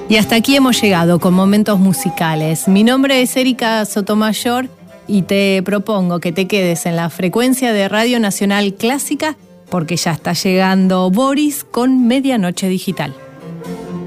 Y hasta aquí hemos llegado con Momentos Musicales. Mi nombre es Erika Sotomayor y te propongo que te quedes en la frecuencia de Radio Nacional Clásica porque ya está llegando Boris con Medianoche Digital.